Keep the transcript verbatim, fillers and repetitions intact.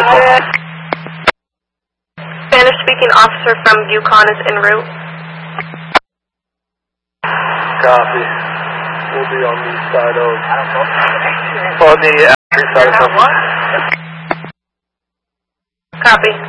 Spanish-speaking officer from Yukon is en route. Copy. We'll be on the side of... On the uh, side of... Copy.